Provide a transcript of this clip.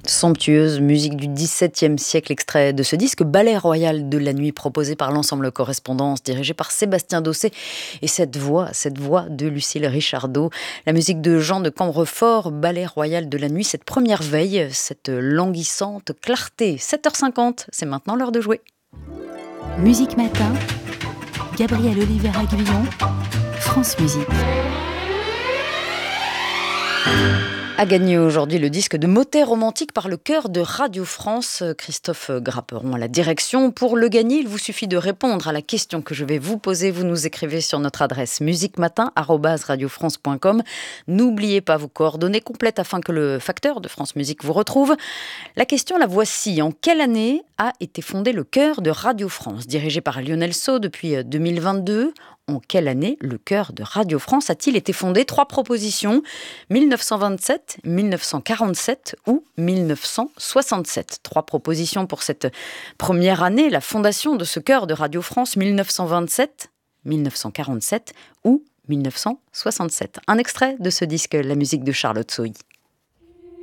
Somptueuse musique du XVIIe siècle, extrait de ce disque Ballet Royal de la Nuit proposé par l'ensemble Correspondance, dirigé par Sébastien Dossé. Et cette voix de Lucille Richardot, la musique de Jean de Cambrefort, Ballet Royal de la Nuit, cette première veille, cette languissante clarté. 7h50, c'est maintenant l'heure de jouer. Musique Matin, Gabriel Oliver-Aguillon, France Musique. A gagné aujourd'hui le disque de Motet romantique par le chœur de Radio France. Christophe Grapperon à la direction. Pour le gagner, il vous suffit de répondre à la question que je vais vous poser. Vous nous écrivez sur notre adresse musiquematin@radiofrance.com. N'oubliez pas vos coordonnées complètes afin que le facteur de France Musique vous retrouve. La question, la voici. En quelle année a été fondé le chœur de Radio France, dirigé par Lionel Sceau depuis 2022 ? En quelle année le chœur de Radio France a-t-il été fondé ? 3 propositions, 1927, 1947 ou 1967. 3 propositions pour cette première année, la fondation de ce chœur de Radio France, 1927, 1947 ou 1967. Un extrait de ce disque, la musique de Charlotte Sohi.